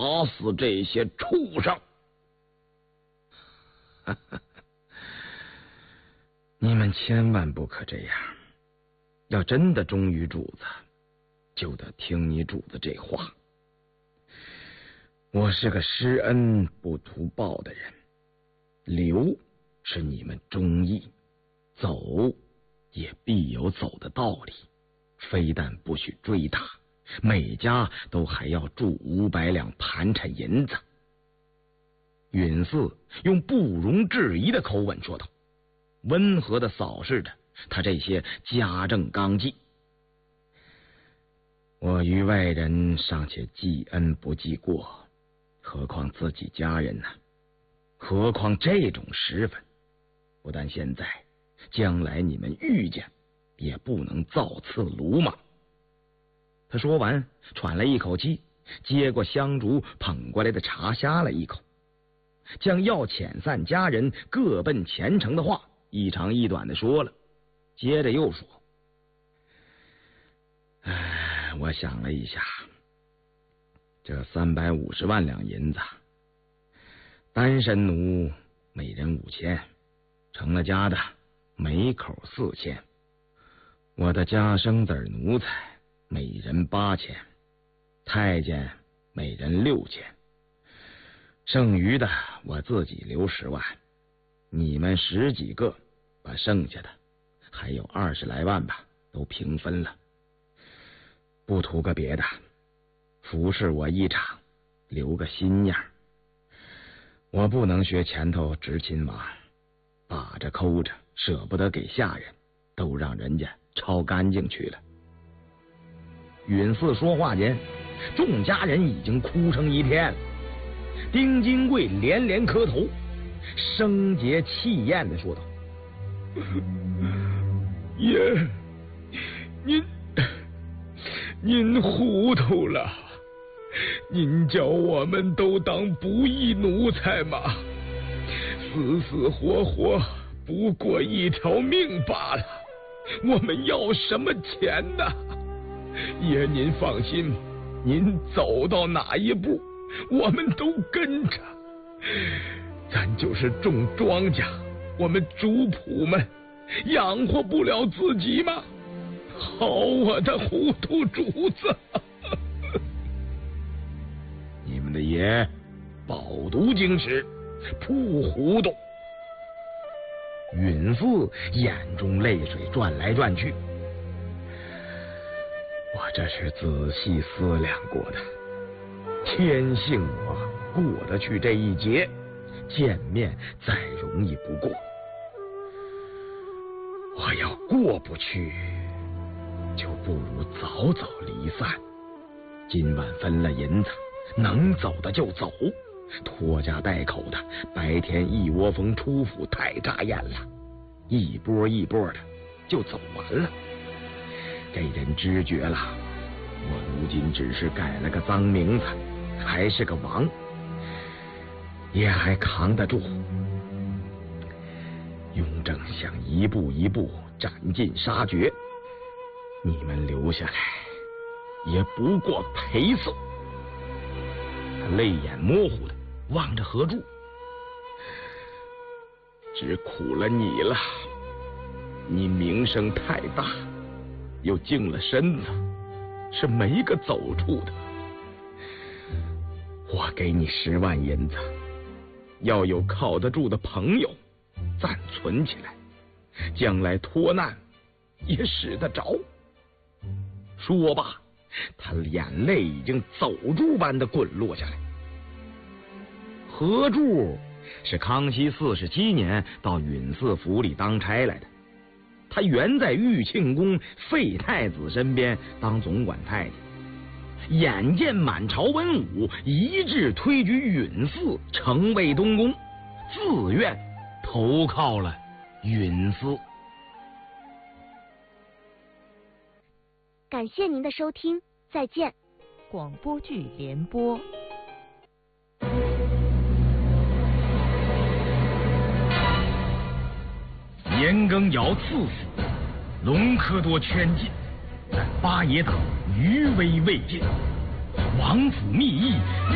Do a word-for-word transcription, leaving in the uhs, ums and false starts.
打死这些畜生！你们千万不可这样，要真的忠于主子，就得听你主子这话。我是个施恩不图报的人，留是你们忠义，走也必有走的道理，非但不许追打，每家都还要铸五百两盘缠银子。允嗣用不容置疑的口吻说道，温和的扫视着他这些家政纲纪。我与外人尚且记恩不记过，何况自己家人呢？何况这种时分，不但现在，将来你们遇见也不能造次鲁莽。他说完喘了一口气，接过香烛捧过来的茶呷了一口，将要遣散家人各奔前程的话一长一短的说了，接着又说，唉，我想了一下，这三百五十万两银子，单身奴每人五千，成了家的每口四千，我的家生子奴才每人八千，太监每人六千，剩余的我自己留十万，你们十几个把剩下的还有二十来万吧都平分了，不图个别的，服侍我一场，留个心样。我不能学前头执勤王，把着抠着舍不得给下人，都让人家抄干净去了。允嗣说话间，众家人已经哭成一片了。丁金贵连连磕头，声节气焰的说道，爷，您您糊涂了，您叫我们都当不义奴才吗？死死活活不过一条命罢了，我们要什么钱呢？爷您放心，您走到哪一步我们都跟着，咱就是种庄稼，我们主仆们养活不了自己吗？好，我的糊涂主子！你们的爷饱读经史，不糊涂。允嗣眼中泪水转来转去，我这是仔细思量过的，天幸我过得去这一劫，见面再容易不过。我要过不去，就不如早早离散。今晚分了银子，能走的就走，拖家带口的，白天一窝蜂出府太扎眼了，一波一波的就走完了，给人知觉了。我如今只是改了个脏名字，还是个王，也还扛得住。雍正想一步一步斩尽杀绝，你们留下来也不过陪送。他泪眼模糊的望着何柱，只苦了你了，你名声太大，又净了身子，是没个走处的。我给你十万银子，要有靠得住的朋友暂存起来，将来脱难也使得着。说罢，他眼泪已经走珠般的滚落下来。何柱是康熙四十七年到允嗣府里当差来的，他原在玉庆宫废太子身边当总管太监，眼见满朝文武一致推举允嗣成为东宫，自愿投靠了允嗣。 感谢您的收听，再见。 广播剧联播。 年羹尧赐死，隆科多圈禁，但八爷党余威未尽，王府密议